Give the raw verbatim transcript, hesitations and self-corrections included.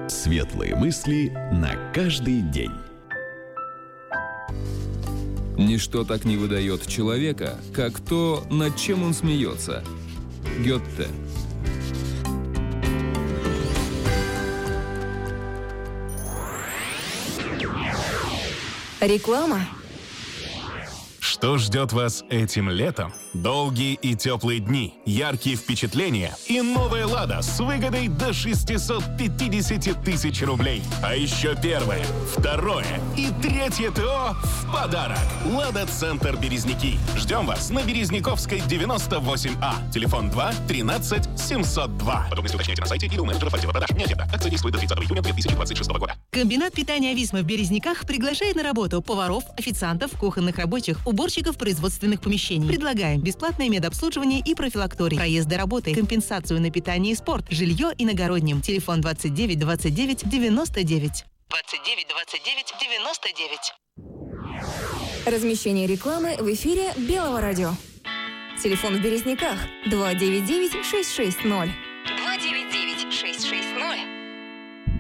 Светлые мысли на каждый день. Ничто так не выдает человека, как то, над чем он смеется. Гёте. Реклама. Что ждет вас этим летом? Долгие и теплые дни, яркие впечатления и новая «Лада» с выгодой до шестьсот пятьдесят тысяч рублей. А еще первое, второе и третье ТО в подарок. «Лада Центр Березники». Ждем вас на Березниковской девяносто восемь А. Телефон два тринадцать семьсот два. Подробности уточняйте на сайте или у менеджеров отдела продаж. Не ответа. Акция действует до тридцатого июня две тысячи двадцать шестого года. Комбинат питания «Висма» в Березниках приглашает на работу поваров, официантов, кухонных рабочих, уборщиков производственных помещений. Предлагаем бесплатное медобслуживание и профилакторий, проезд до работы, компенсацию на питание и спорт, жилье иногородним. Телефон двадцать девять двадцать девять девяносто девять. двадцать девять двадцать девять девяносто девять. Размещение рекламы в эфире Белого радио. Телефон в Березниках два девять девять шесть шесть ноль. два девять девять шесть шесть ноль.